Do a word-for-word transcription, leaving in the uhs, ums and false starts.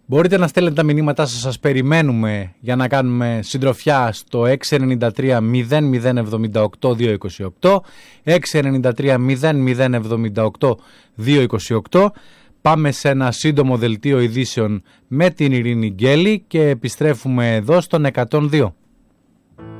Μπορείτε να στέλνετε τα μηνύματά σας, σας περιμένουμε για να κάνουμε συντροφιά στο έξι εννιά τρία μηδέν μηδέν εβδομήντα οκτώ διακόσια είκοσι οκτώ, έξι εννιά τρία μηδέν μηδέν εβδομήντα οκτώ διακόσια είκοσι οκτώ. Πάμε σε ένα σύντομο δελτίο ειδήσεων με την Ειρήνη Γκέλη και επιστρέφουμε εδώ στον εκατόν δύο.